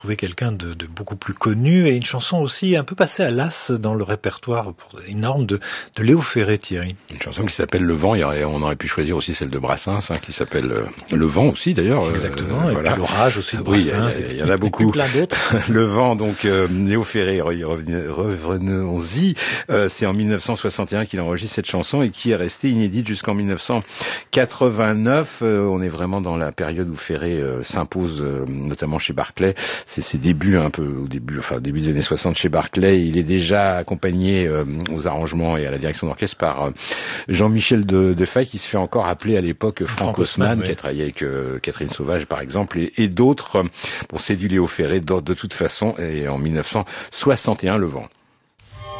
trouver quelqu'un de beaucoup plus connu, et une chanson aussi un peu passée à l'as dans le répertoire énorme de Léo Ferré, Thierry. Une chanson qui s'appelle Le Vent. On aurait pu choisir aussi celle de Brassens, qui s'appelle Le Vent aussi d'ailleurs. Exactement, et puis L'Orage aussi de Brassens. Oui, il y en a beaucoup. Plein d'autres. Le Vent, donc Léo Ferré, revenons-y. C'est en 1961 qu'il enregistre cette chanson et qui est restée inédite jusqu'en 1989. On est vraiment dans la période où Ferré s'impose, notamment chez Barclay. C'est ses débuts un peu au début des années 60 chez Barclay. Il est déjà accompagné aux arrangements et à la direction d'orchestre par Jean-Michel Defay, qui se fait encore appeler à l'époque Franck Haussmann, oui, qui a travaillé avec Catherine Sauvage par exemple, et d'autres pour séduire Léo Ferré de toute façon. Et en 1961, Le Vent.